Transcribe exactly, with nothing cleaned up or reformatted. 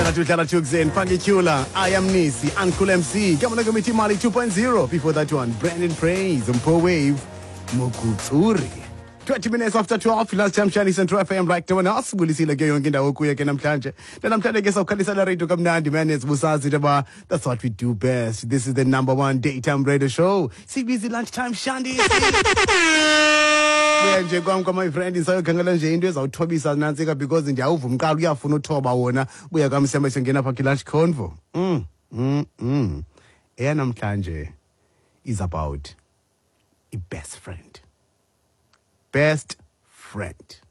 Udlala udlala Tukzen, Funky Chula, I am Nisi, Uncle M C, Gamma Committee Mali two point oh. Before that one, Brandon Praise, Mpo Wave, Mukutsuri. twenty minutes after twelve, last time Shani Central F M like no one else. Will see like young in the Okuya Kenam Tanje. Then I'm trying to get some Kalisa radio come down. The man is Musazi Daba. That's what we do best. This is the number one daytime radio show. C B C lunchtime Shandi. Nje kwam my friend isayo khangela nje into ezawuthobisa nantsika because nje awuvumqala uyafuna uthoba wona buya kamsema sengena pha lunch convo. Mm mm mm. Eya namhlanje is about a best friend. Best friend.